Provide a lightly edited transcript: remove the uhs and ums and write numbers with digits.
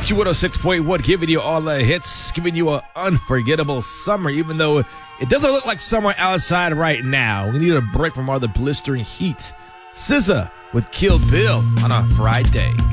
Q106.1 giving you all the hits, giving you an unforgettable summer, even though it doesn't look like summer outside right now. We need a break from all the blistering heat. SZA with Kill Bill on a Friday.